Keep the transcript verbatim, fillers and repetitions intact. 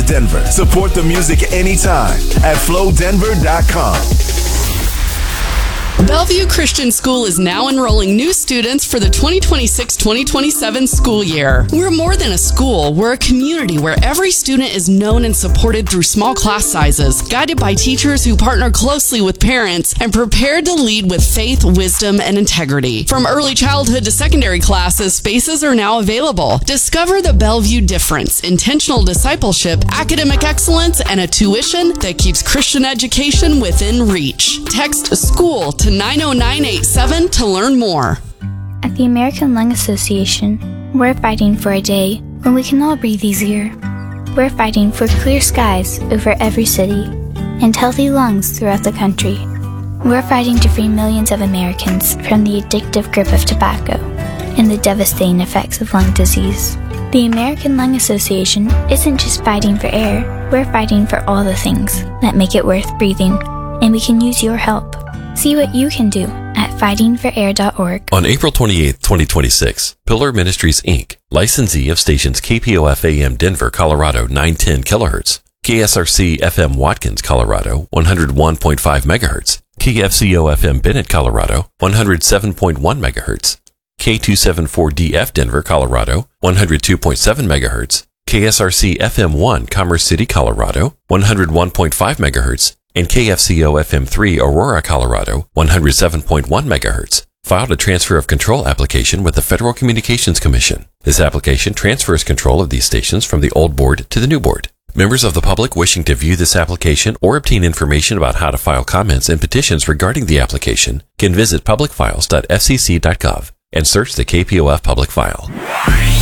Denver. Support the music anytime at flow denver dot com. Bellevue Christian School is now enrolling new students for the twenty twenty-six twenty twenty-seven school year. We're more than a school. We're a community where every student is known and supported through small class sizes, guided by teachers who partner closely with parents and prepared to lead with faith, wisdom, and integrity. From early childhood to secondary classes, spaces are now available. Discover the Bellevue difference: intentional discipleship, academic excellence, and a tuition that keeps Christian education within reach. Text SCHOOL to nine oh nine eight seven to learn more. At the American Lung Association, we're fighting for a day when we can all breathe easier. We're fighting for clear skies over every city and healthy lungs throughout the country. We're fighting to free millions of Americans from the addictive grip of tobacco and the devastating effects of lung disease. The American Lung Association isn't just fighting for air, we're fighting for all the things that make it worth breathing, and we can use your help. See what you can do at fighting for air dot org. On April twenty-eighth, twenty twenty-six, Pillar Ministries, Incorporated, licensee of stations K P O F A M Denver, Colorado, nine ten kilohertz, K S R C F M Watkins, Colorado, one oh one point five megahertz, K F C O F M Bennett, Colorado, one oh seven point one megahertz, K two seventy-four D F Denver, Colorado, one oh two point seven megahertz, K S R C F M one Commerce City, Colorado, one oh one point five megahertz, and K F C O F M three Aurora, Colorado, one oh seven point one megahertz, filed a transfer of control application with the Federal Communications Commission. This application transfers control of these stations from the old board to the new board. Members of the public wishing to view this application or obtain information about how to file comments and petitions regarding the application can visit public files dot f c c dot gov and search the K P O F public file.